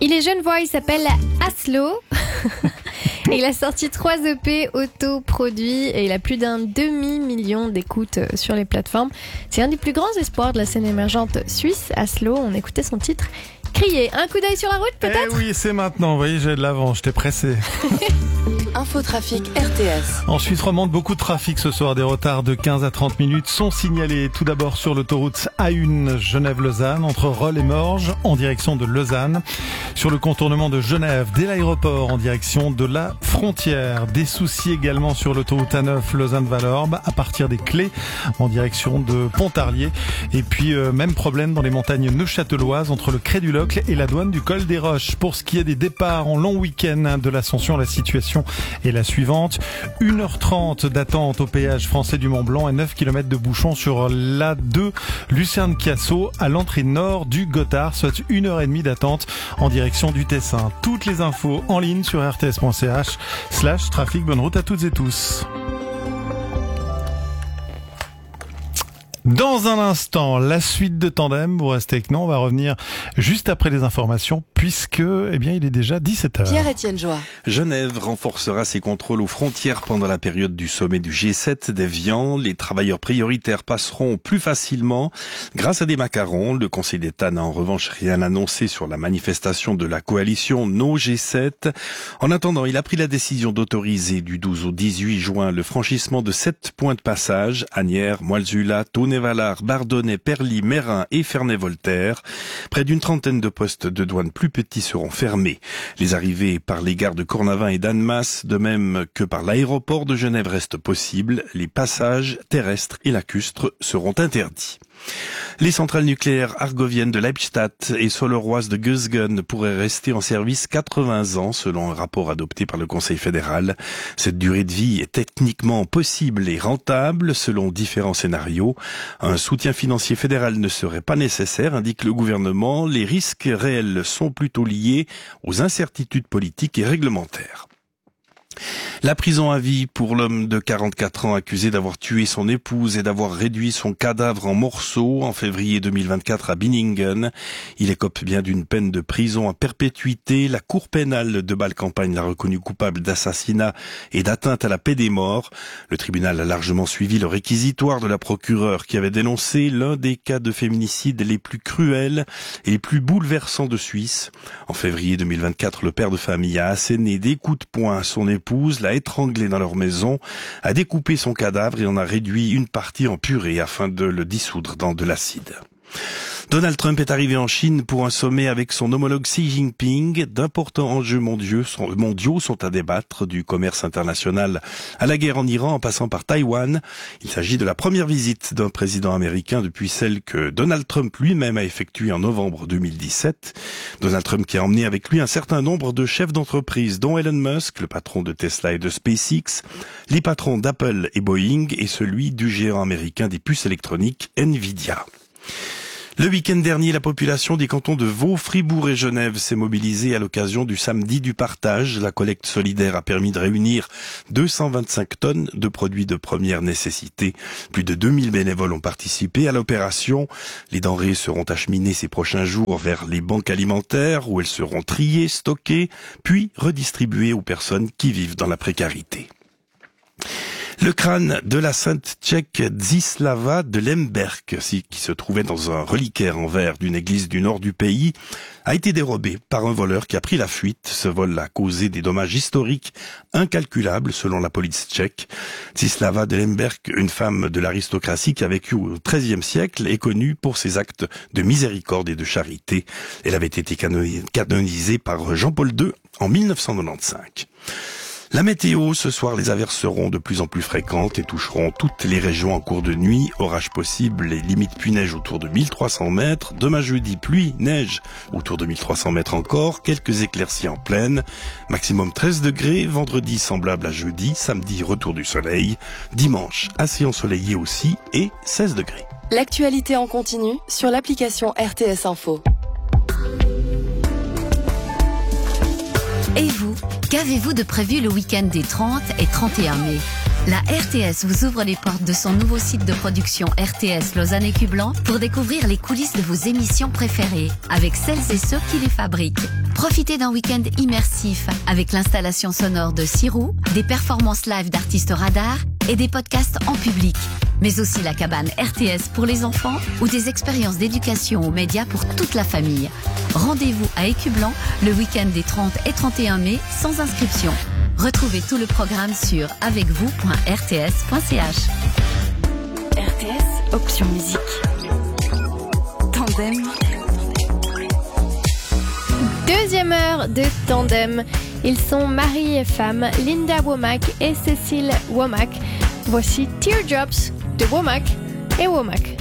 Il est genevois, il s'appelle Aslo. Et il a sorti 3 EP autoproduits et il a plus d'un demi-million d'écoutes sur les plateformes. C'est un des plus grands espoirs de la scène émergente suisse, Aslo. On écoutait son titre Crier. Un coup d'œil sur la route peut-être ? Eh oui, c'est maintenant. Vous voyez, j'ai de l'avance, j'étais pressé. Infotrafic RTS. En Suisse romande, beaucoup de trafic ce soir. Des retards de 15 à 30 minutes sont signalés. Tout d'abord sur l'autoroute A1 Genève-Lausanne, entre Rolle et Morges, en direction de Lausanne. Sur le contournement de Genève, dès l'aéroport, en direction de la frontière. Des soucis également sur l'autoroute A9 Lausanne-Valorbe, à partir des Clés, en direction de Pontarlier. Et puis, même problème dans les montagnes neuchâteloises, entre le Cré du Locle et la douane du Col des Roches. Pour ce qui est des départs en long week-end de l'Ascension, la situation est la suivante. 1h30 d'attente au péage français du Mont-Blanc et 9 km de bouchons sur l'A2 Lucerne-Cassau à l'entrée nord du Gothard, soit 1h30 d'attente en direction du Tessin. Toutes les infos en ligne sur rts.ch/trafic. Bonne route à toutes et tous. Dans un instant, la suite de Tandem. Vous restez avec nous. On va revenir juste après les informations puisque, il est déjà 17h. Pierre-Étienne Joie. Genève renforcera ses contrôles aux frontières pendant la période du sommet du G7 d'Évian. Les travailleurs prioritaires passeront plus facilement grâce à des macarons. Le Conseil d'État n'a en revanche rien annoncé sur la manifestation de la coalition No G7. En attendant, il a pris la décision d'autoriser du 12 au 18 juin le franchissement de 7 points de passage: Asnières, Moilzula, Tonnet-Valard, Bardonnay, Perly, Mérin et Ferney-Voltaire. Près d'une trentaine de postes de douane plus petits seront fermés. Les arrivées par les gares de Cornavin et d'Annemasse, de même que par l'aéroport de Genève, restent possibles. Les passages terrestres et lacustres seront interdits. Les centrales nucléaires argoviennes de Leibstadt et soloroises de Gösgen pourraient rester en service 80 ans, selon un rapport adopté par le Conseil fédéral. Cette durée de vie est techniquement possible et rentable, selon différents scénarios. Un soutien financier fédéral ne serait pas nécessaire, indique le gouvernement. Les risques réels sont plutôt liés aux incertitudes politiques et réglementaires. La prison à vie pour l'homme de 44 ans accusé d'avoir tué son épouse et d'avoir réduit son cadavre en morceaux en février 2024 à Binningen. Il écope bien d'une peine de prison à perpétuité. La cour pénale de Bâle-Campagne l'a reconnu coupable d'assassinat et d'atteinte à la paix des morts. Le tribunal a largement suivi le réquisitoire de la procureure qui avait dénoncé l'un des cas de féminicide les plus cruels et les plus bouleversants de Suisse. En février 2024, le père de famille a asséné des coups de poing à son épouse, l'a étranglé dans leur maison, a découpé son cadavre et en a réduit une partie en purée afin de le dissoudre dans de l'acide. Donald Trump est arrivé en Chine pour un sommet avec son homologue Xi Jinping. D'importants enjeux mondiaux sont à débattre, du commerce international à la guerre en Iran en passant par Taïwan. Il s'agit de la première visite d'un président américain depuis celle que Donald Trump lui-même a effectuée en novembre 2017. Donald Trump qui a emmené avec lui un certain nombre de chefs d'entreprise, dont Elon Musk, le patron de Tesla et de SpaceX, les patrons d'Apple et Boeing et celui du géant américain des puces électroniques Nvidia. Le week-end dernier, la population des cantons de Vaud, Fribourg et Genève s'est mobilisée à l'occasion du samedi du partage. La collecte solidaire a permis de réunir 225 tonnes de produits de première nécessité. Plus de 2000 bénévoles ont participé à l'opération. Les denrées seront acheminées ces prochains jours vers les banques alimentaires où elles seront triées, stockées, puis redistribuées aux personnes qui vivent dans la précarité. Le crâne de la sainte tchèque Zdzislava de Lemberg, qui se trouvait dans un reliquaire en verre d'une église du nord du pays, a été dérobé par un voleur qui a pris la fuite. Ce vol a causé des dommages historiques incalculables selon la police tchèque. Zdzislava de Lemberg, une femme de l'aristocratie qui a vécu au XIIIe siècle, est connue pour ses actes de miséricorde et de charité. Elle avait été canonisée par Jean-Paul II en 1995. La météo, ce soir, les averses seront de plus en plus fréquentes et toucheront toutes les régions en cours de nuit. Orage possible et limite pluie-neige autour de 1300 mètres. Demain jeudi, pluie, neige autour de 1300 mètres encore. Quelques éclaircies en pleine. Maximum 13 degrés. Vendredi, semblable à jeudi. Samedi, retour du soleil. Dimanche, assez ensoleillé aussi et 16 degrés. L'actualité en continu sur l'application RTS Info. Et vous, qu'avez-vous de prévu le week-end des 30 et 31 mai ? La RTS vous ouvre les portes de son nouveau site de production RTS Lausanne Écublens pour découvrir les coulisses de vos émissions préférées avec celles et ceux qui les fabriquent. Profitez d'un week-end immersif avec l'installation sonore de Sirou, des performances live d'artistes radars et des podcasts en public. Mais aussi la cabane RTS pour les enfants ou des expériences d'éducation aux médias pour toute la famille. Rendez-vous à Écublens le week-end des 30 et 31 mai sans inscription. Retrouvez tout le programme sur avecvous.rts.ch. RTS, option musique. Tandem. Deuxième heure de Tandem. Ils sont mari et femme, Linda Womack et Cécile Womack. Voici Teardrops de Womack et Womack.